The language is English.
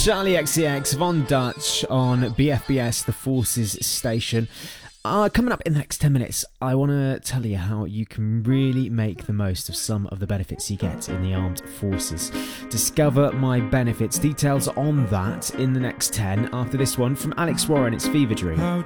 Charlie XCX, Von Dutch on BFBS, the Forces station. Coming up in the next 10 minutes, I want to tell you how you can really make the most of some of the benefits you get in the armed forces. Discover my benefits. Details on that in the next 10 after this one from Alex Warren. It's Fever Dream.